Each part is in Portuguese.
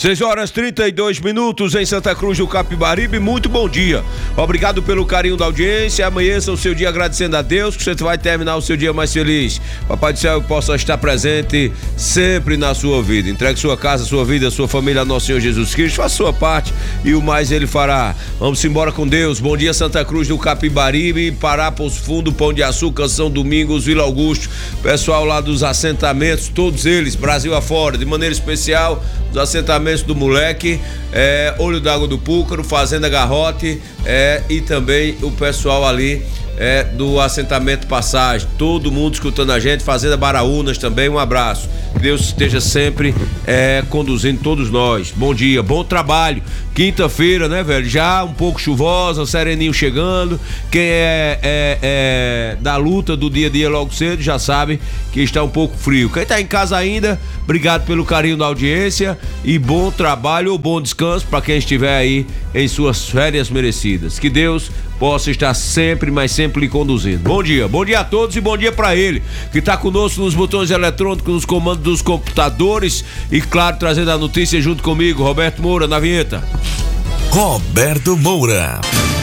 6h32 em Santa Cruz do Capibaribe. Muito bom dia. Obrigado pelo carinho da audiência. Amanheça o seu dia agradecendo a Deus, que você vai terminar o seu dia mais feliz. Papai do Céu possa estar presente sempre na sua vida. Entregue sua casa, sua vida, sua família a nosso Senhor Jesus Cristo. Faça a sua parte e o mais Ele fará. Vamos embora com Deus. Bom dia, Santa Cruz do Capibaribe, Pará, Poço Fundo, Pão de Açúcar, São Domingos, Vila Augusto. Pessoal lá dos assentamentos, todos eles, Brasil afora, de maneira especial, os assentamentos do Moleque, Olho d'Água do Púcaro, Fazenda Garrote, e também o pessoal ali do assentamento Passagem, todo mundo escutando a gente, Fazenda Baraúnas também, um abraço, que Deus esteja sempre conduzindo todos nós. Bom dia, bom trabalho, quinta-feira, né, velho, já um pouco chuvosa, sereninho chegando, quem é da luta do dia a dia logo cedo já sabe que está um pouco frio. Quem tá em casa ainda, obrigado pelo carinho da audiência e bom trabalho ou bom descanso para quem estiver aí em suas férias merecidas. Que Deus possa estar sempre, mas sempre lhe conduzindo. Bom dia a todos e bom dia para ele, que está conosco nos botões eletrônicos, nos comandos dos computadores e, claro, trazendo a notícia junto comigo, Roberto Moura, na vinheta. Roberto Moura.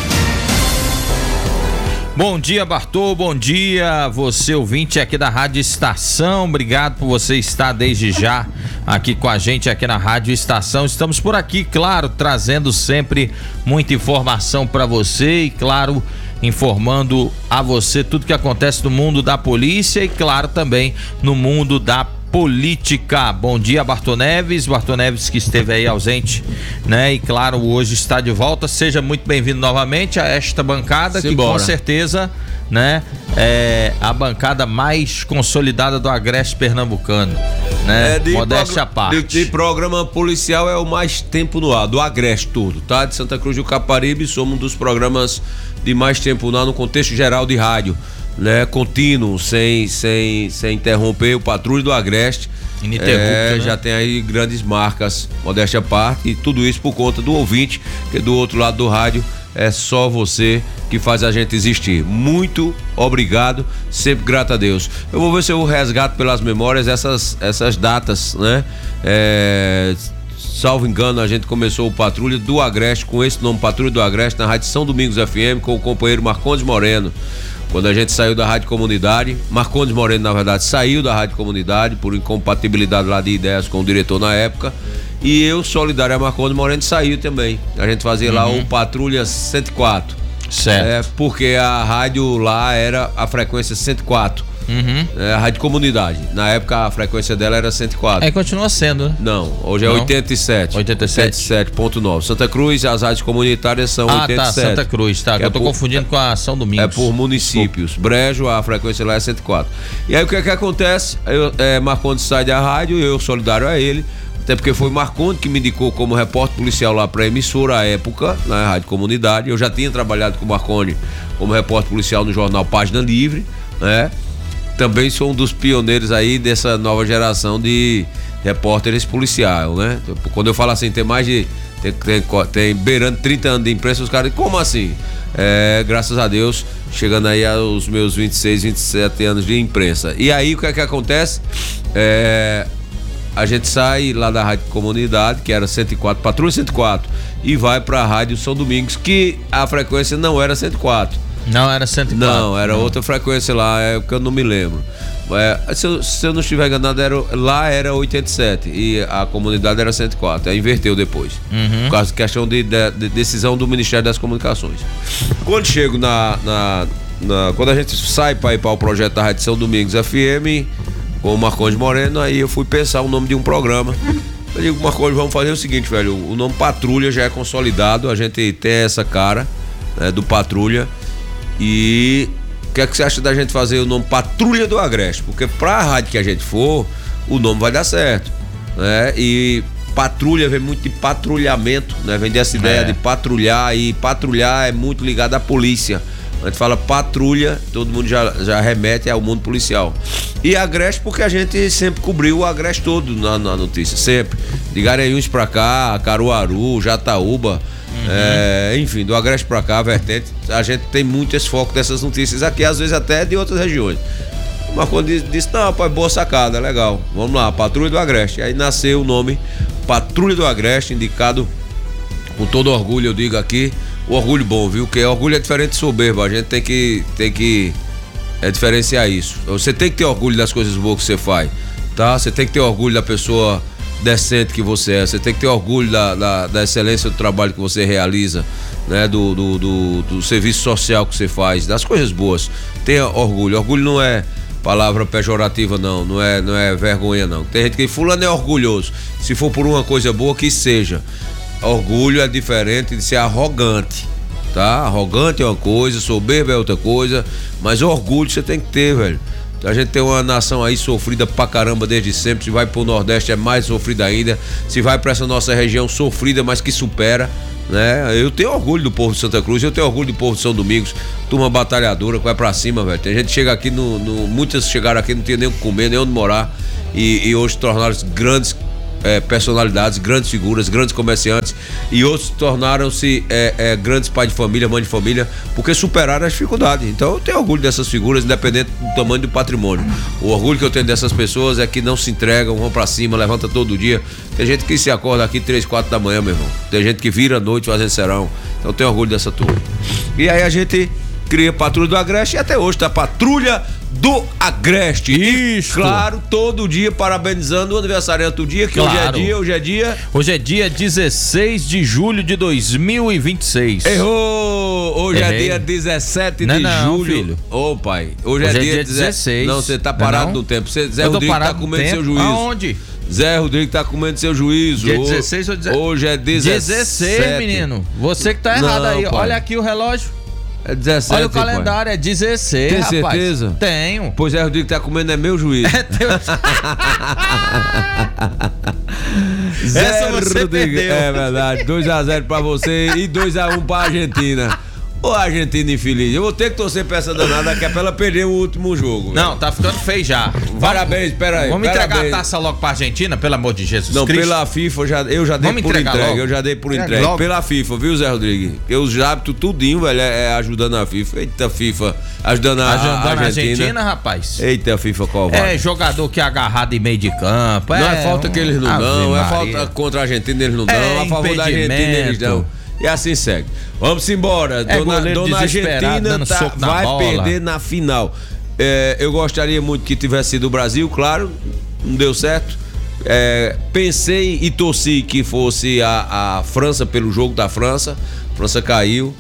Bom dia, Bartô, bom dia você ouvinte aqui da Rádio Estação, obrigado por você estar desde já aqui com a gente aqui na Rádio Estação. Estamos por aqui, claro, trazendo sempre muita informação para você e, claro, informando a você tudo que acontece no mundo da polícia e, claro, também no mundo da política. Bom dia, Bartô Neves que esteve aí ausente, né? E claro, hoje está de volta. Seja muito bem-vindo novamente a esta bancada, Simbora. Que com certeza, né, é a bancada mais consolidada do Agreste Pernambucano, né? Modéstia à parte. De programa policial é o mais tempo no ar, do Agreste todo, tá? De Santa Cruz do Capibaribe, somos um dos programas de mais tempo no ar no contexto geral de rádio, né, contínuo, sem interromper o Patrulha do Agreste. Ininterrupto, né? Já tem aí grandes marcas, modéstia à parte, e tudo isso por conta do ouvinte, que do outro lado do rádio é só você que faz a gente existir. Muito obrigado, sempre grato a Deus. Eu vou ver se eu resgato pelas memórias essas datas, né? Salvo engano, a gente começou o Patrulha do Agreste com esse nome, Patrulha do Agreste, na Rádio São Domingos FM, com o companheiro Marcondes Moreno. Quando a gente saiu da Rádio Comunidade, Marcondes Moreno, na verdade, saiu da Rádio Comunidade por incompatibilidade lá de ideias com o diretor na época, e eu, solidário a Marcondes Moreno, saiu também. A gente fazia lá o Patrulha 104. Certo. Porque a rádio lá era a frequência 104. A Rádio Comunidade. Na época a frequência dela era 104. Aí continua sendo, né? Não, hoje é 87. 87.9. Santa Cruz, as rádios comunitárias são 87. Tá, Santa Cruz, tá. Eu tô confundindo com a São Domingos. É por municípios. Brejo, a frequência lá é 104. E aí o que é que acontece? Marcondes sai da rádio, eu solidário a ele, até porque foi Marcondes que me indicou como repórter policial lá pra emissora à época, na Rádio Comunidade. Eu já tinha trabalhado com o Marcondes como repórter policial no jornal Página Livre, né? Também sou um dos pioneiros aí dessa nova geração de repórteres policiais, né? Quando eu falo assim, tem beirando 30 anos de imprensa, os caras dizem, como assim? Graças a Deus, chegando aí aos meus 26, 27 anos de imprensa. E aí o que é que acontece? A gente sai lá da Rádio Comunidade, que era 104, Patrulha 104, e vai pra Rádio São Domingos, que a frequência não era 104. Não era 104. Não, era outra frequência lá, que eu não me lembro. Se eu não estiver enganado, lá era 87 e a comunidade era 104. Aí inverteu depois. Por causa de questão de decisão do Ministério das Comunicações. Quando chego quando a gente sai para ir para o projeto da Rádio São Domingos FM com o Marcondes Moreno, aí eu fui pensar o nome de um programa. Eu digo, Marcondes, vamos fazer o seguinte, velho, o nome Patrulha já é consolidado, a gente tem essa cara, né, do Patrulha. E o que é que você acha da gente fazer o nome Patrulha do Agreste? Porque pra rádio que a gente for, o nome vai dar certo, né? E patrulha vem muito de patrulhamento, né? Vem dessa ideia de patrulhar, e patrulhar é muito ligado à polícia. A gente fala patrulha, todo mundo já remete ao mundo policial. E Agreste porque a gente sempre cobriu o Agreste todo na notícia, sempre. De Garanhuns pra cá, Caruaru, Jataúba, enfim, do Agreste pra cá, a vertente, a gente tem muito esse foco dessas notícias aqui, às vezes até de outras regiões. Mas quando disse, não, rapaz, boa sacada, legal. Vamos lá, Patrulha do Agreste. Aí nasceu o nome Patrulha do Agreste, indicado com todo orgulho, eu digo aqui, o orgulho bom, viu? Porque orgulho é diferente de soberba, a gente tem que diferenciar isso. Você tem que ter orgulho das coisas boas que você faz, tá? Você tem que ter orgulho da pessoa decente que você é, você tem que ter orgulho da excelência do trabalho que você realiza, né? Do serviço social que você faz, das coisas boas. Tenha orgulho. Orgulho não é palavra pejorativa, não é vergonha, não. Tem gente que fulano é orgulhoso. Se for por uma coisa boa, que seja. Orgulho é diferente de ser arrogante, tá? Arrogante é uma coisa, soberba é outra coisa, mas orgulho você tem que ter, velho. A gente tem uma nação aí sofrida pra caramba desde sempre. Se vai pro Nordeste é mais sofrida ainda. Se vai pra essa nossa região sofrida, mas que supera, né? Eu tenho orgulho do povo de Santa Cruz, eu tenho orgulho do povo de São Domingos, turma batalhadora que vai pra cima, velho. Tem gente que chega aqui, muitas chegaram aqui, não tinha nem o que comer, nem onde morar, e hoje tornaram-se grandes personalidades, grandes figuras, grandes comerciantes, e outros tornaram-se grandes pais de família, mãe de família, porque superaram as dificuldades. Então eu tenho orgulho dessas figuras, independente do tamanho do patrimônio. O orgulho que eu tenho dessas pessoas é que não se entregam, vão pra cima, levanta todo dia. Tem gente que se acorda aqui 3, 4 da manhã, meu irmão. Tem gente que vira à noite fazendo serão. Então eu tenho orgulho dessa turma. E aí a gente cria Patrulha do Agreste, e até hoje tá Patrulha do Agreste. Isso. E, claro, todo dia parabenizando o aniversariante do dia, que claro. Hoje é dia 16 de julho de 2026. Errou! Hoje é dia 17 de julho. Filho. Ô, pai, hoje é dia 16. Não, você tá parado no tempo. Zé Rodrigo tá comendo seu juízo. Aonde? Zé Rodrigo tá comendo seu juízo. Dia 16 ou 17? Hoje é 16, menino. Você que tá errado aí. Pai. Olha aqui o relógio. É 17. Olha o calendário, pai. É 16, tem rapaz. Certeza? Tenho. Pois é, Rodrigo tá comendo, é meu juízo. É teu. Essa você perdeu. É verdade, 2-0 pra você e 2-1 pra Argentina. Ô, Argentina infeliz, eu vou ter que torcer pra essa danada que é pra ela perder o último jogo. Não, tá ficando feio já. Parabéns, peraí. Vamos entregar a taça logo pra Argentina, pelo amor de Jesus Cristo. Não, pela FIFA eu já dei por entregue. Logo. Eu já dei por entregue. Logo. Pela FIFA, viu, Zé Rodrigues? Porque os hábitos tudinho, velho, ajudando a FIFA. Eita, FIFA, ajudando a Argentina, rapaz. Eita, FIFA, covarde. É jogador que é agarrado em meio de campo. Não é falta que eles não dão, é falta contra a Argentina eles não dão, a favor da Argentina eles dão. E assim segue. Vamos embora. Dona Argentina vai perder na final. Eu gostaria muito que tivesse sido o Brasil, claro. Não deu certo. Pensei e torci que fosse a França pelo jogo da França. A França caiu.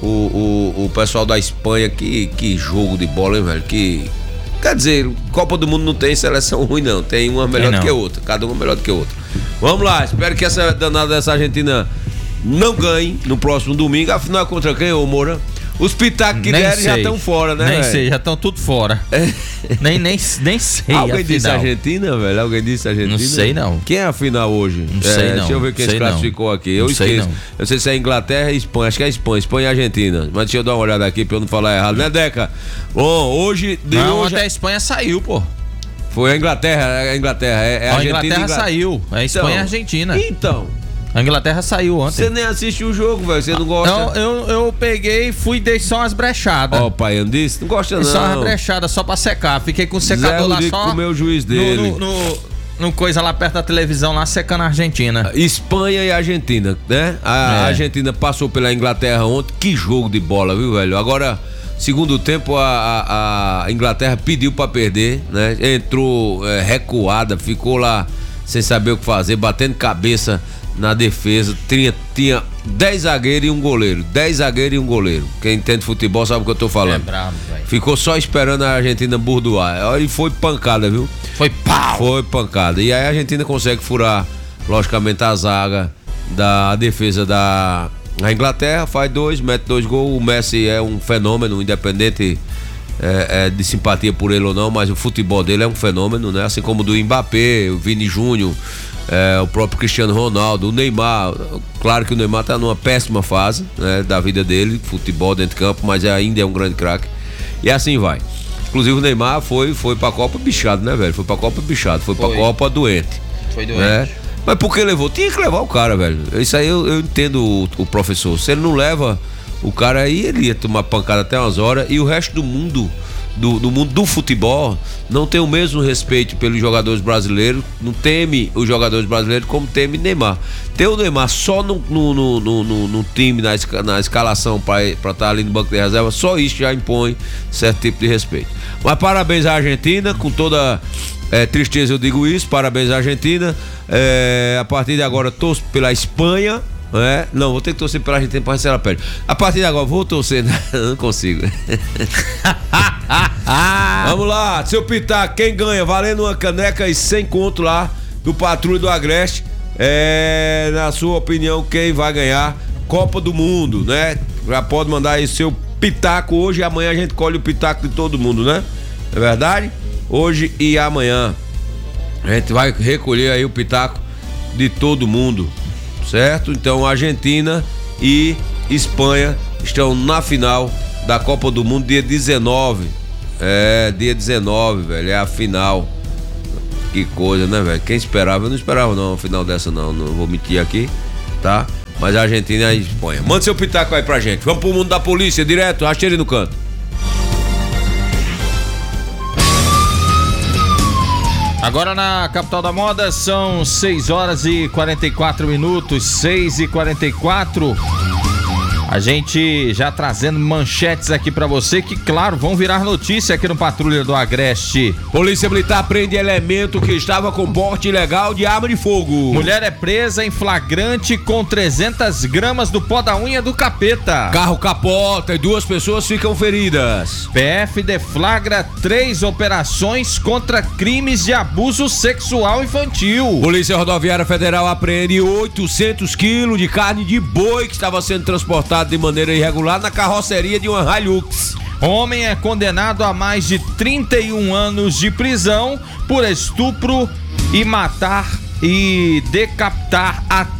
O pessoal da Espanha, que jogo de bola, hein, velho? Quer dizer, Copa do Mundo não tem seleção ruim, não. Tem uma melhor do que a outra. Cada uma melhor do que a outra. Vamos lá. Espero que essa danada dessa Argentina não ganhe no próximo domingo. Afinal, é contra quem, ô Moura? Os pitacos que deram já estão fora, né? Nem sei, já estão tudo fora. Nem sei. Alguém disse Argentina, velho? Alguém disse Argentina? Não sei, não. Quem é a final hoje? Não sei, não. Deixa eu ver quem se classificou aqui. Eu esqueço. Eu sei se é Inglaterra e Espanha. Acho que é Espanha. Espanha e Argentina. Mas deixa eu dar uma olhada aqui pra eu não falar errado, né, Deca? Bom, hoje. Ontem a Espanha saiu, pô. Foi a Inglaterra. É a Argentina. A Inglaterra saiu. É Espanha e Argentina. Então. A Inglaterra saiu ontem. Você nem assiste o jogo, velho. Você não gosta? Não, eu peguei e fui dei só umas brechadas. Ó, pai, eu disse, não gosta não. Só umas brechadas, só pra secar. Fiquei com o secador lá só. Comeu o juiz dele. No coisa lá perto da televisão, lá secando a Argentina. Espanha e Argentina, né? A Argentina passou pela Inglaterra ontem. Que jogo de bola, viu, velho? Agora, segundo tempo, a Inglaterra pediu pra perder, né? Entrou recuada, ficou lá sem saber o que fazer, batendo cabeça na defesa. Tinha 10 zagueiros e um goleiro. 10 zagueiros e um goleiro. Quem entende futebol sabe o que eu tô falando. É bravo, velho. Ficou só esperando a Argentina burdoar. E foi pancada, viu? Foi pau! Foi pancada. E aí a Argentina consegue furar, logicamente, a zaga da defesa da Inglaterra. Faz 2, mete 2 gols. O Messi é um fenômeno, independente de simpatia por ele ou não, mas o futebol dele é um fenômeno, né? Assim como o do Mbappé, o Vini Júnior, o próprio Cristiano Ronaldo, o Neymar. Claro que o Neymar tá numa péssima fase, né, da vida dele, futebol dentro de campo, mas ainda é um grande craque. E assim vai. Inclusive o Neymar foi pra Copa bichado, né, velho? Foi pra Copa bichado, foi pra Copa doente. Foi doente. Né? Mas por que levou? Tinha que levar o cara, velho. Isso aí eu entendo o professor. Se ele não leva o cara aí, ele ia tomar pancada até umas horas. E o resto do mundo do mundo do futebol não tem o mesmo respeito pelos jogadores brasileiros, não teme os jogadores brasileiros como teme Neymar. Ter o Neymar só no time, na escalação para estar ali no banco de reserva, só isso já impõe certo tipo de respeito. Mas parabéns à Argentina, com toda tristeza eu digo isso, parabéns à Argentina. A partir de agora torço pela Espanha. Não, vou ter que torcer pela Argentina pra ver se ela perde. A partir de agora vou torcer, não consigo. Vamos lá, seu Pitaco, quem ganha? Valendo uma caneca e 100 conto lá do Patrulha do Agreste. Na sua opinião, quem vai ganhar Copa do Mundo, né? Já pode mandar aí seu Pitaco hoje e amanhã a gente colhe o Pitaco de todo mundo, né? É verdade? Hoje e amanhã a gente vai recolher aí o Pitaco de todo mundo. Certo? Então Argentina e Espanha estão na final da Copa do Mundo dia 19. Dia 19, velho, é a final. Que coisa, né, velho? Quem esperava? Eu não esperava não, a final dessa não vou mentir aqui, tá? Mas a Argentina e a Espanha. Manda seu pitaco aí pra gente. Vamos pro mundo da polícia direto, racha ele no canto. Agora na capital da moda são 6 horas e 44 minutos, 6h44. A gente já trazendo manchetes aqui pra você que, claro, vão virar notícia aqui no Patrulha do Agreste. Polícia Militar prende elemento que estava com porte ilegal de arma de fogo. Mulher é presa em flagrante com 300 gramas do pó da unha do capeta. Carro capota e 2 pessoas ficam feridas. PF deflagra 3 operações contra crimes de abuso sexual infantil. Polícia Rodoviária Federal apreende 800 quilos de carne de boi que estava sendo transportada de maneira irregular na carroceria de uma Hilux. Homem é condenado a mais de 31 anos de prisão por estupro e matar e decapitar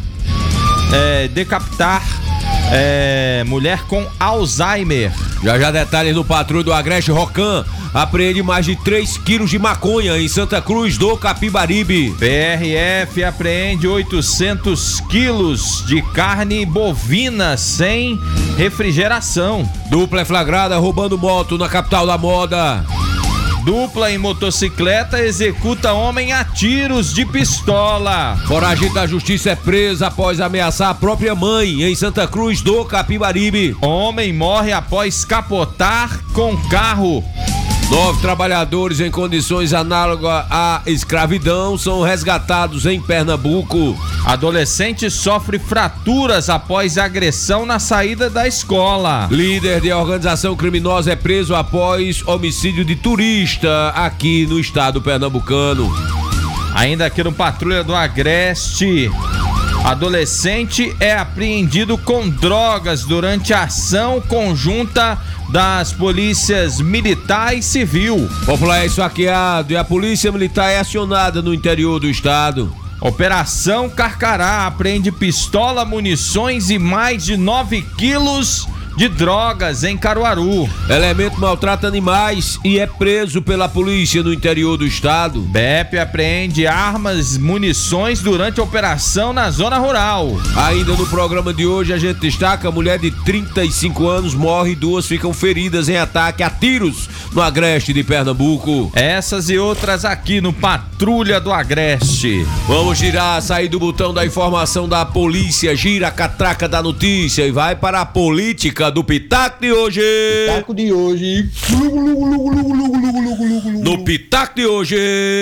mulher com Alzheimer. Já detalhes no Patrulho do Agreste. Rocan apreende mais de 3 quilos de maconha em Santa Cruz do Capibaribe. PRF apreende 800 quilos de carne bovina sem refrigeração. Dupla é flagrada roubando moto na capital da moda. Dupla em motocicleta executa homem a tiros de pistola. Foragido da justiça é presa após ameaçar a própria mãe em Santa Cruz do Capibaribe. Homem morre após capotar com carro. 9 trabalhadores em condições análogas à escravidão são resgatados em Pernambuco. Adolescente sofre fraturas após agressão na saída da escola. Líder de organização criminosa é preso após homicídio de turista aqui no estado pernambucano. Ainda aqui no Patrulha do Agreste, adolescente é apreendido com drogas durante a ação conjunta das polícias militar e civil. Popular é esfaqueado e a polícia militar é acionada no interior do estado. Operação Carcará apreende pistola, munições e mais de 9 quilos de drogas em Caruaru. Elemento maltrata animais e é preso pela polícia no interior do estado. BEP apreende armas, munições durante a operação na zona rural. Ainda no programa de hoje a gente destaca: a mulher de 35 anos morre e 2 ficam feridas em ataque a tiros no Agreste de Pernambuco. Essas e outras aqui no Patrulha do Agreste. Vamos girar, sair do botão da informação da polícia, gira a catraca da notícia e vai para a política do Pitaco de hoje. Pitaco de hoje. No Pitaco de hoje.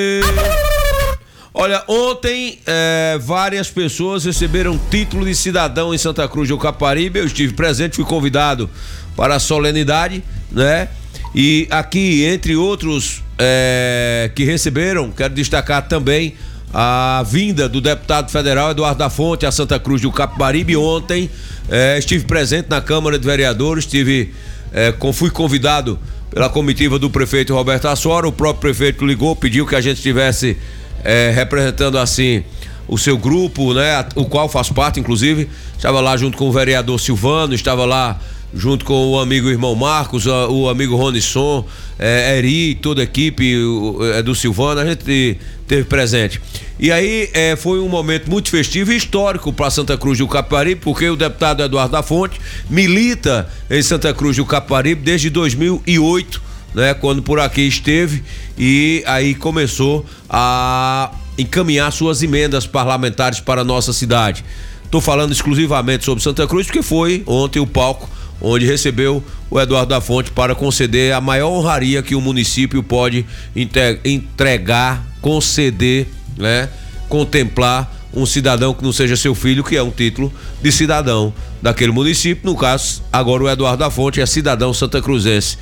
Olha, ontem várias pessoas receberam título de cidadão em Santa Cruz do Capibaribe. Eu estive presente, fui convidado para a solenidade, né? E aqui, entre outros que receberam, quero destacar também a vinda do deputado federal Eduardo da Fonte a Santa Cruz do Capibaribe. Ontem estive presente na Câmara de Vereadores, fui convidado pela comitiva do prefeito Roberto Assuaro. O próprio prefeito ligou, pediu que a gente estivesse representando assim o seu grupo, né, o qual faz parte, inclusive. Estava lá junto com o vereador Silvano, estava lá junto com o amigo irmão Marcos, o amigo Ronisson, Eri, toda a equipe do Silvano, a gente teve presente. E aí foi um momento muito festivo e histórico para Santa Cruz do Capibaribe, porque o deputado Eduardo da Fonte milita em Santa Cruz do Capibaribe desde 2008, né, quando por aqui esteve e aí começou a encaminhar suas emendas parlamentares para a nossa cidade. Estou falando exclusivamente sobre Santa Cruz porque foi ontem o palco onde recebeu o Eduardo da Fonte para conceder a maior honraria que o município pode entregar, conceder, né, contemplar um cidadão que não seja seu filho, que é um título de cidadão daquele município. No caso, agora o Eduardo da Fonte é cidadão santacruzense.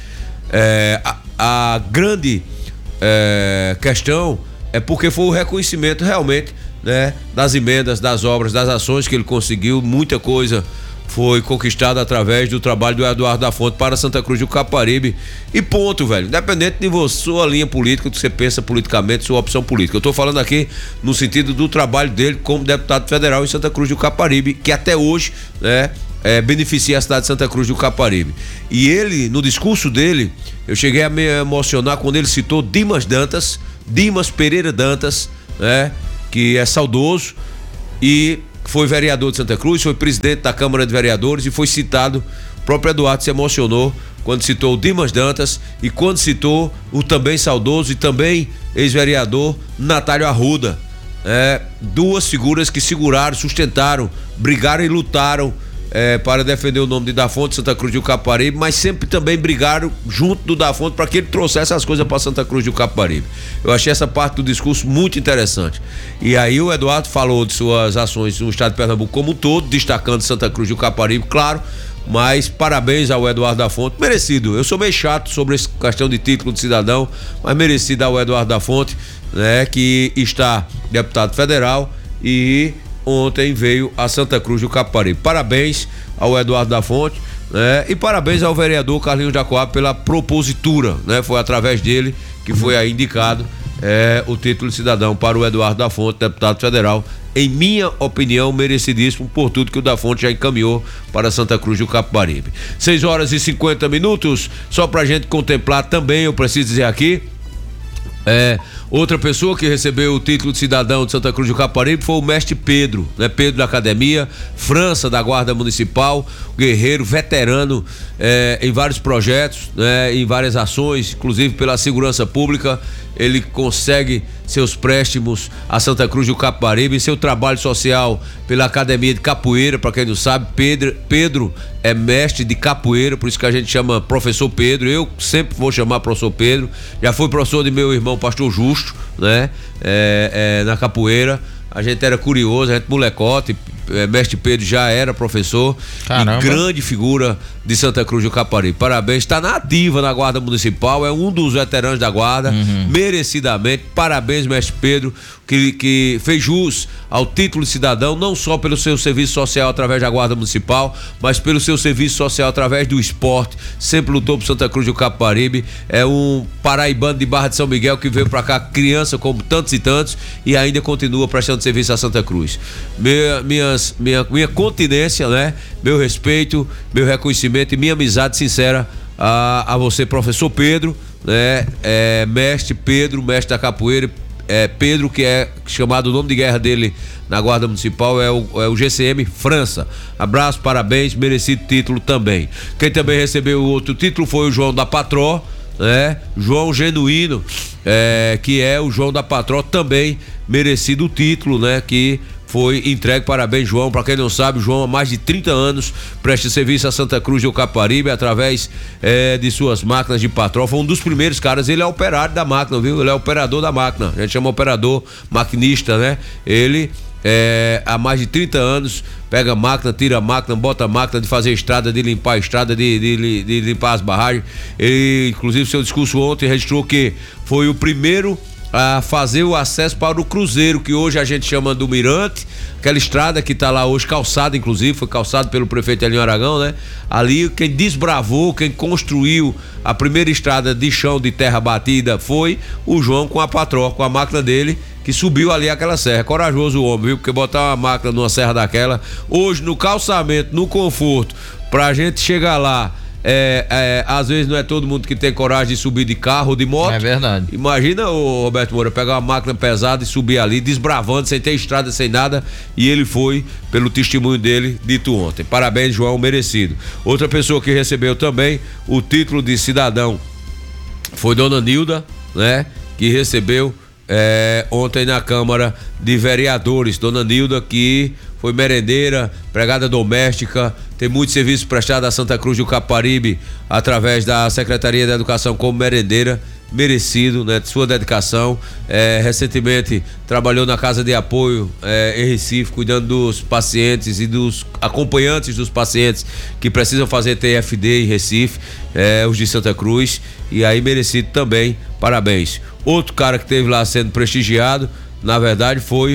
A grande questão é porque foi o reconhecimento realmente, né, das emendas, das obras, das ações que ele conseguiu. Muita coisa foi conquistada através do trabalho do Eduardo da Fonte para Santa Cruz do Capibaribe e ponto, velho. Independente de sua linha política, do que você pensa politicamente, sua opção política. Eu tô falando aqui no sentido do trabalho dele como deputado federal em Santa Cruz do Capibaribe, que até hoje, né, beneficia a cidade de Santa Cruz do Capibaribe. E ele, no discurso dele, eu cheguei a me emocionar quando ele citou Dimas Pereira Dantas, né, que é saudoso e foi vereador de Santa Cruz, foi presidente da Câmara de Vereadores e foi citado. O próprio Eduardo se emocionou quando citou o Dimas Dantas e quando citou o também saudoso e também ex-vereador Natálio Arruda. Duas figuras que seguraram, sustentaram, brigaram e lutaram para defender o nome de Da Fonte, Santa Cruz do Capibaribe, mas sempre também brigaram junto do Da Fonte para que ele trouxesse as coisas para Santa Cruz do Capibaribe. Eu achei essa parte do discurso muito interessante. E aí o Eduardo falou de suas ações no estado de Pernambuco como um todo, destacando Santa Cruz do Capibaribe, claro, mas parabéns ao Eduardo da Fonte, merecido. Eu sou meio chato sobre essa questão de título de cidadão, mas merecido ao Eduardo da Fonte, né, que está deputado federal e ontem veio a Santa Cruz do Capibaribe. Parabéns ao Eduardo da Fonte, né? E parabéns ao vereador Carlinhos da Coab pela propositura, né? Foi através dele que foi aí indicado o título de cidadão para o Eduardo da Fonte, deputado federal. Em minha opinião, merecidíssimo por tudo que o da Fonte já encaminhou para Santa Cruz do Capibaribe. 6h50, só pra gente contemplar também, eu preciso dizer aqui, outra pessoa que recebeu o título de cidadão de Santa Cruz do Capibaribe foi o mestre Pedro, né? Pedro da Academia, França da Guarda Municipal, guerreiro, veterano em vários projetos, né? Em várias ações, inclusive pela segurança pública. Ele consegue seus préstimos a Santa Cruz do Capibaribe, seu trabalho social pela Academia de Capoeira. Para quem não sabe, Pedro é mestre de capoeira, por isso que a gente chama professor Pedro. Eu sempre vou chamar professor Pedro. Já fui professor de meu irmão pastor Justo, né? Na capoeira. A gente era curioso, a gente molecote. Mestre Pedro já era professor. Caramba. E grande figura de Santa Cruz do Capibaribe. Parabéns, está na ativa na Guarda Municipal, é um dos veteranos da Guarda, merecidamente. Parabéns, mestre Pedro, que fez jus ao título de cidadão, não só pelo seu serviço social através da Guarda Municipal, mas pelo seu serviço social através do esporte. Sempre lutou por Santa Cruz do Capibaribe. É um paraibano de Barra de São Miguel que veio para cá criança como tantos e tantos e ainda continua prestando serviço a Santa Cruz. Minha continência, né? Meu respeito, meu reconhecimento e minha amizade sincera a você, professor Pedro, né? Mestre Pedro, mestre da capoeira. Pedro, que é chamado o nome de guerra dele na Guarda Municipal, é o GCM França. Abraço, parabéns, merecido título também. Quem também recebeu o outro título foi o João da Patró, né? João Genuíno, que é o João da Patró, também merecido o título, né? Que foi entregue. Parabéns, João. Para quem não sabe, João há mais de 30 anos presta serviço a Santa Cruz do Capibaribe através de suas máquinas de patrol. Foi um dos primeiros caras. Ele é operário da máquina, viu? Ele é operador da máquina. A gente chama operador maquinista, né? Ele há mais de 30 anos pega a máquina, tira a máquina, bota a máquina de fazer estrada, de limpar a estrada, de limpar as barragens. Ele, inclusive, seu discurso ontem registrou que foi o primeiro a fazer o acesso para o Cruzeiro, que hoje a gente chama do Mirante, aquela estrada que está lá hoje calçada, inclusive, foi calçado pelo prefeito Elinho Aragão, né? Ali quem desbravou, quem construiu a primeira estrada de chão de terra batida foi o João com a patroa, com a máquina dele, que subiu ali aquela serra. Corajoso o homem, viu? Porque botar uma máquina numa serra daquela, hoje no calçamento, no conforto, pra gente chegar lá, às vezes não é todo mundo que tem coragem de subir de carro ou de moto. É verdade. Imagina o Roberto Moura pegar uma máquina pesada e subir ali, desbravando, sem ter estrada, sem nada, e ele foi, pelo testemunho dele, dito ontem. Parabéns, João, merecido. Outra pessoa que recebeu também o título de cidadão foi Dona Nilda, né? Que recebeu ontem na Câmara de Vereadores. Dona Nilda, que foi merendeira, empregada doméstica, tem muito serviço prestado a Santa Cruz do Capibaribe através da Secretaria de Educação como merendeira, merecido, né, de sua dedicação. Recentemente trabalhou na Casa de Apoio em Recife, cuidando dos pacientes e dos acompanhantes dos pacientes que precisam fazer TFD em Recife, os de Santa Cruz, e aí merecido também, parabéns. Outro cara que esteve lá sendo prestigiado, na verdade, foi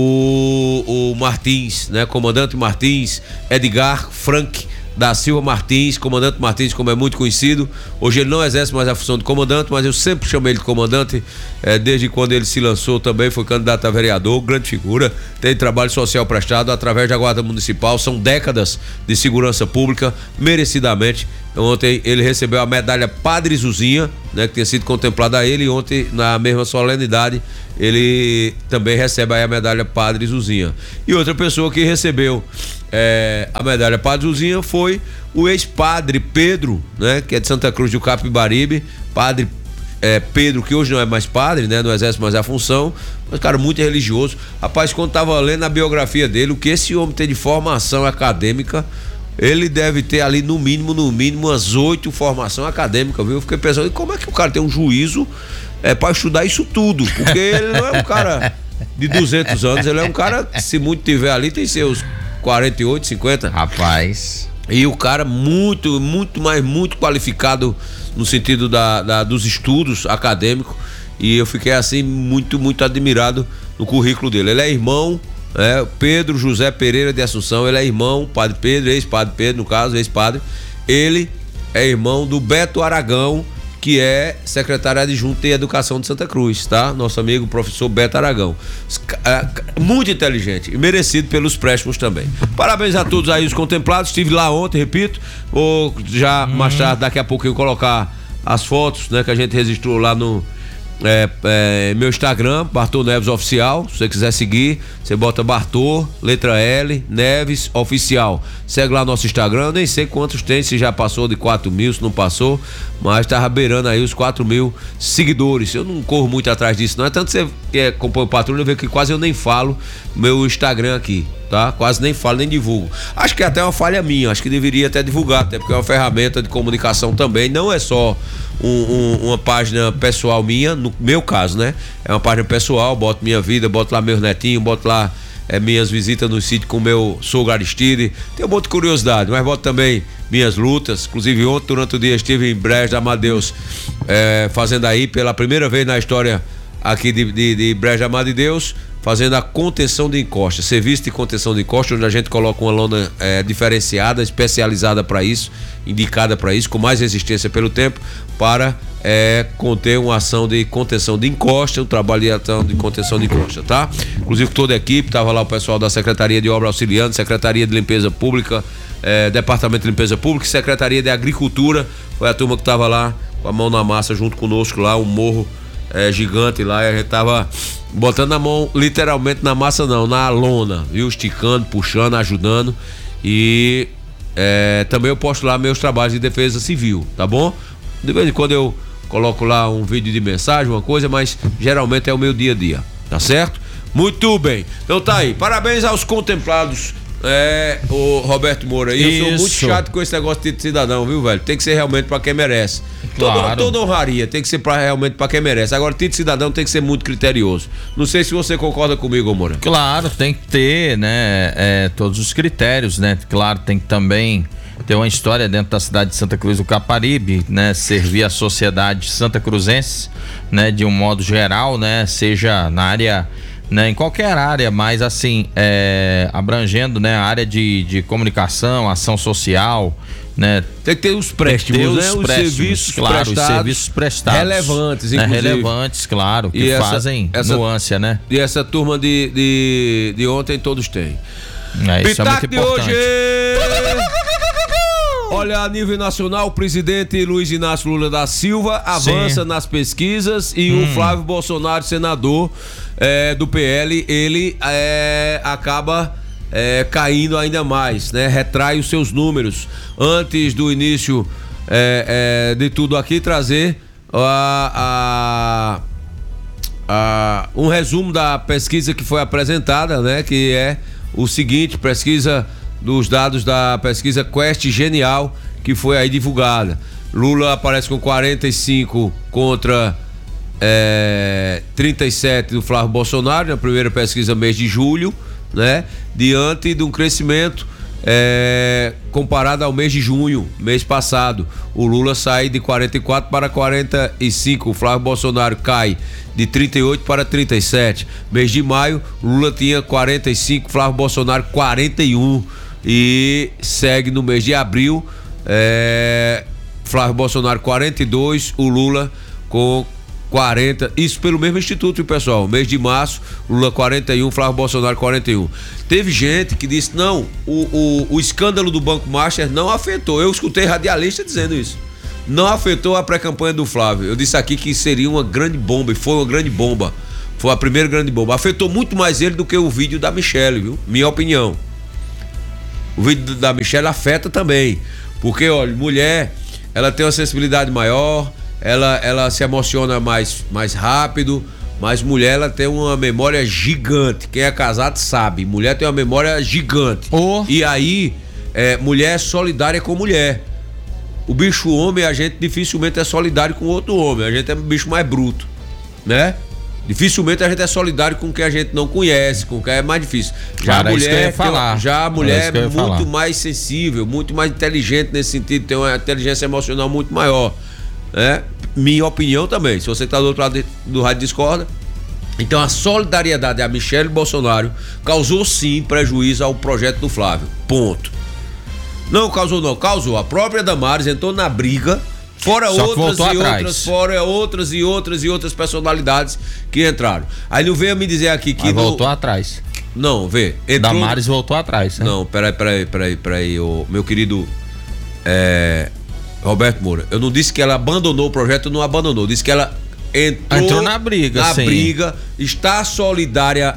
o Martins, né? Comandante Martins, Edgar Frank da Silva Martins, comandante Martins, como é muito conhecido. Hoje ele não exerce mais a função de comandante, mas eu sempre chamei ele de comandante, desde quando ele se lançou também, foi candidato a vereador, grande figura, tem trabalho social prestado através da Guarda Municipal, são décadas de segurança pública, merecidamente. Ontem ele recebeu a medalha Padre Zuzinha, né, que tinha sido contemplada a ele, e ontem, na mesma solenidade, ele também recebe aí a medalha Padre Zuzinha. E outra pessoa que recebeu a medalha Padre Zuzinha foi o ex-padre Pedro, né, que é de Santa Cruz do Capibaribe, padre Pedro, que hoje não é mais padre, né, não exerce mais a função, mas cara muito religioso. Rapaz, quando tava lendo a biografia dele, o que esse homem tem de formação acadêmica, ele deve ter ali no mínimo umas 8 formação acadêmica, viu? Eu fiquei pensando, e como é que o cara tem um juízo pra estudar isso tudo? Porque ele não é um cara de 200 anos, ele é um cara que, se muito tiver ali, tem seus 48, 50. Rapaz. E o cara muito qualificado no sentido dos estudos acadêmicos, e eu fiquei assim muito admirado no currículo dele. Ele é irmão, Pedro José Pereira de Assunção, ele é irmão, padre Pedro, ex-padre Pedro, no caso, ex-padre. Ele é irmão do Beto Aragão, que é secretário adjunto de Educação de Santa Cruz, tá? Nosso amigo professor Beto Aragão. Muito inteligente e merecido pelos préstimos também. Parabéns a todos aí os contemplados. Estive lá ontem, repito. Vou já mais tarde, daqui a pouquinho, colocar as fotos, né, que a gente registrou lá no meu Instagram, Bartô Neves Oficial. Se você quiser seguir, você bota Bartô, letra L, Neves Oficial. Segue lá nosso Instagram. Eu nem sei quantos tem, se já passou de 4 mil, se não passou, mas tava beirando aí os 4 mil seguidores. Eu não corro muito atrás disso, não é tanto você que acompanha o Patrulha, vê que quase eu nem falo meu Instagram aqui, tá? Quase nem falo, nem divulgo. Acho que é até uma falha minha, acho que deveria até divulgar, até porque é uma ferramenta de comunicação também, não é só uma página pessoal minha, no meu caso, né? É uma página pessoal, boto minha vida, boto lá meus netinhos, boto lá minhas visitas no sítio com o meu sogro Aristide, tem um monte de curiosidade, mas boto também minhas lutas. Inclusive ontem, durante o dia, estive em Brejo de Amadeus, fazendo aí pela primeira vez na história aqui de Brejo de Amadeus, fazendo a contenção de encosta, serviço de contenção de encosta, onde a gente coloca uma lona diferenciada, especializada para isso, indicada para isso, com mais resistência pelo tempo, para conter uma ação de contenção de encosta, um trabalho de ação de contenção de encosta, tá? Inclusive toda a equipe, tava lá o pessoal da Secretaria de Obra Auxiliando, Secretaria de Limpeza Pública, Departamento de Limpeza Pública, Secretaria de Agricultura, foi a turma que tava lá com a mão na massa junto conosco lá, um morro gigante lá, e a gente tava botando a mão literalmente na massa, não, na lona, viu? Esticando, puxando, ajudando. E também eu posto lá meus trabalhos de defesa civil, tá bom? De vez em quando eu coloco lá um vídeo de mensagem, uma coisa, mas geralmente é o meu dia a dia, tá certo? Muito bem, então tá aí, parabéns aos contemplados, o Roberto Moura. E eu sou muito chato com esse negócio de cidadão, viu, velho? Tem que ser realmente pra quem merece. Claro. Toda honraria tem que ser realmente pra quem merece. Agora, título de cidadão tem que ser muito criterioso. Não sei se você concorda comigo, Moura. Claro, tem que ter, né, todos os critérios, né? Claro, tem que também ter uma história dentro da cidade de Santa Cruz do Capibaribe, né? Servir a sociedade santa cruzense, né? De um modo geral, né? Seja na área, né, em qualquer área, mas assim, abrangendo, né, a área de comunicação, ação social, né? Tem que ter os préstimos, né? Os serviços, claro, os serviços prestados. Relevantes, né? inclusive. Relevantes, claro, que fazem nuance, né? E essa turma de ontem todos têm. Isso é muito importante. De hoje! Olha, a nível nacional, o presidente Luiz Inácio Lula da Silva avança nas pesquisas e o Flávio Bolsonaro, senador do PL, ele acaba caindo ainda mais, né? Retrai os seus números. Antes do início de tudo aqui, trazer um resumo da pesquisa que foi apresentada, né? Que é o seguinte, pesquisa dos dados da pesquisa Quest Genial, que foi aí divulgada. Lula aparece com 45 contra 37 do Flávio Bolsonaro, na primeira pesquisa mês de julho, né? Diante de um crescimento comparado ao mês de junho, mês passado. O Lula sai de 44 para 45, o Flávio Bolsonaro cai de 38 para 37. Mês de maio, Lula tinha 45, Flávio Bolsonaro 41, e segue no mês de abril, Flávio Bolsonaro 42, o Lula com 40, isso pelo mesmo instituto, pessoal. Mês de março, Lula 41, Flávio Bolsonaro 41. Teve gente que disse, não, o escândalo do Banco Master não afetou. Eu escutei radialista dizendo isso. Não afetou a pré-campanha do Flávio. Eu disse aqui que seria uma grande bomba, e foi uma grande bomba. Foi a primeira grande bomba. Afetou muito mais ele do que o vídeo da Michelle, viu? Minha opinião. O vídeo da Michelle afeta também. Porque, olha, mulher, ela tem uma sensibilidade maior, ela se emociona mais rápido, mas mulher, ela tem uma memória gigante. Quem é casado sabe, mulher tem uma memória gigante. E aí, mulher é solidária com mulher. O bicho homem, a gente dificilmente é solidário com outro homem, a gente é um bicho mais bruto, né? Dificilmente a gente é solidário com quem a gente não conhece, com quem é mais difícil. Já a mulher é muito mais sensível, muito mais inteligente nesse sentido, tem uma inteligência emocional muito maior, né? Minha opinião também. Se você está do outro lado do rádio discorda, então a solidariedade a Michelle Bolsonaro causou sim prejuízo ao projeto do Flávio. Ponto. Não causou, não. Causou. A própria Damares entrou na briga, fora outras e outras personalidades que entraram. Aí não venha me dizer aqui que voltou atrás. Não, vê. Damares voltou atrás, né? Não, peraí, meu querido Roberto Moura. Eu não disse que ela abandonou o projeto, não abandonou. Disse que ela entrou na briga, sim. briga, está solidária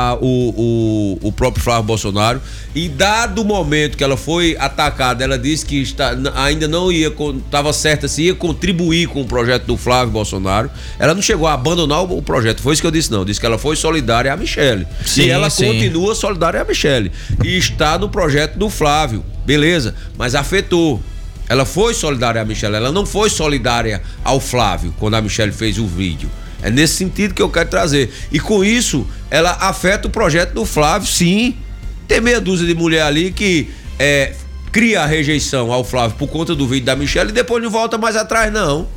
o próprio Flávio Bolsonaro, e dado o momento que ela foi atacada, ela disse que ainda não estava certa se ia contribuir com o projeto do Flávio Bolsonaro. Ela não chegou a abandonar o projeto, foi isso que eu disse, não. Disse que ela foi solidária à Michelle. Sim, e ela continua solidária à Michelle e está no projeto do Flávio, beleza, mas afetou. Ela foi solidária à Michelle, ela não foi solidária ao Flávio quando a Michelle fez o vídeo. É nesse sentido que eu quero trazer. E com isso, ela afeta o projeto do Flávio, sim. Tem meia dúzia de mulher ali que cria a rejeição ao Flávio por conta do vídeo da Michelle e depois não volta mais atrás, não.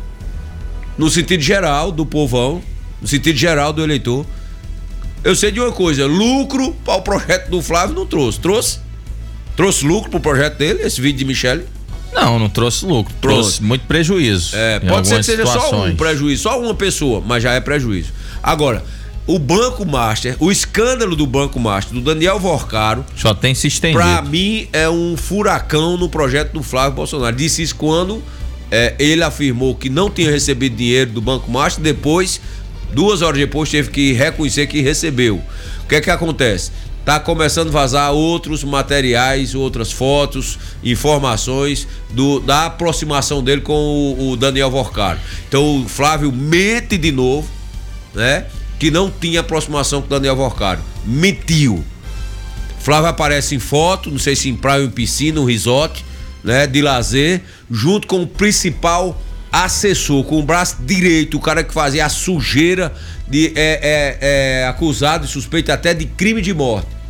No sentido geral do povão, no sentido geral do eleitor. Eu sei de uma coisa, lucro para o projeto do Flávio não trouxe. Trouxe lucro para o projeto dele, esse vídeo de Michelle? Não trouxe lucro, trouxe muito prejuízo. Pode ser que seja só um prejuízo, só uma pessoa, mas já é prejuízo. Agora, o Banco Master, o escândalo do Banco Master, do Daniel Vorcaro, só tem se estendido. Pra mim é um furacão no projeto do Flávio Bolsonaro. Disse isso quando ele afirmou que não tinha recebido dinheiro do Banco Master, depois, 2 horas depois, teve que reconhecer que recebeu. O que é que acontece? Tá começando a vazar outros materiais, outras fotos, informações da aproximação dele com o Daniel Vorcaro. Então o Flávio mente de novo, né? Que não tinha aproximação com o Daniel Vorcaro. Mentiu. Flávio aparece em foto, não sei se em praia ou em piscina, um resort, né? De lazer, junto com o principal assessor, com o braço direito, o cara que fazia a sujeira, acusado e suspeito até de crime de morte.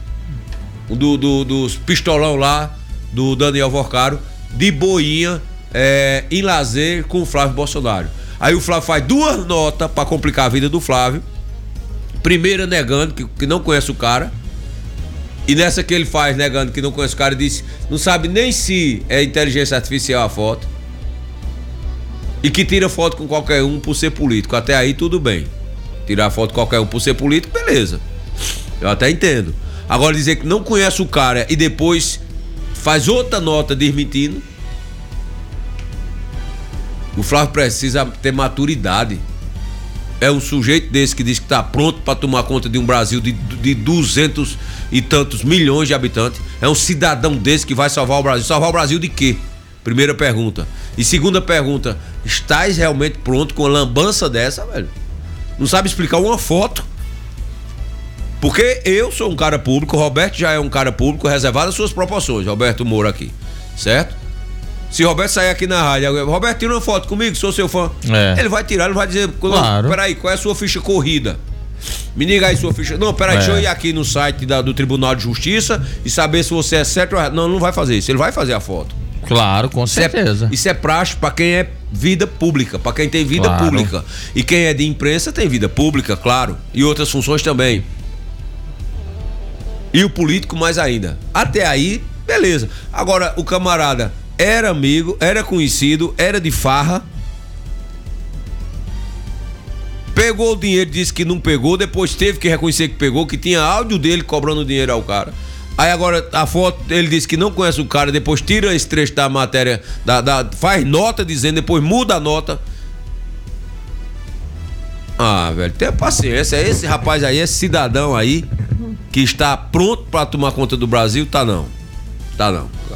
Dos pistolão lá do Daniel Vorcaro, de boinha, em lazer com o Flávio Bolsonaro. Aí o Flávio faz 2 notas pra complicar a vida do Flávio. Primeira negando que não conhece o cara, e nessa que ele faz negando que não conhece o cara, disse não sabe nem se é inteligência artificial a foto, e que tira foto com qualquer um por ser político. Até aí tudo bem, tirar foto com qualquer um por ser político, beleza, eu até entendo. Agora dizer que não conhece o cara e depois faz outra nota desmentindo. O Flávio precisa ter maturidade. É um sujeito desse que diz que está pronto para tomar conta de um Brasil de 200 e tantos milhões de habitantes. É um cidadão desse que vai salvar o Brasil. Salvar o Brasil de quê? Primeira pergunta. E segunda pergunta, estás realmente pronto com uma lambança dessa, velho? Não sabe explicar uma foto? Porque eu sou um cara público, o Roberto já é um cara público, reservado às suas proporções, Roberto Moura aqui, certo? Se o Roberto sair aqui na rádio, Roberto, tira uma foto comigo, sou seu fã. Ele vai tirar, ele vai dizer, claro. Peraí, qual é a sua ficha corrida? Me diga aí sua ficha. Não, peraí, deixa eu ir aqui no site do Tribunal de Justiça e saber se você é certo ou errado. Não, não vai fazer isso, ele vai fazer a foto. Claro, com certeza. Isso é praxe pra quem é vida pública, pra quem tem vida pública. E quem é de imprensa tem vida pública, claro. E outras funções também. E o político mais ainda. Até aí, beleza. Agora, o camarada era amigo, era conhecido, era de farra. Pegou o dinheiro, disse que não pegou, depois teve que reconhecer que pegou, que tinha áudio dele cobrando dinheiro ao cara. Aí agora a foto, ele disse que não conhece o cara, depois tira esse trecho da matéria, faz nota dizendo, depois muda a nota. Ah, velho, tenha paciência, esse rapaz aí, esse cidadão aí, que está pronto pra tomar conta do Brasil, tá não.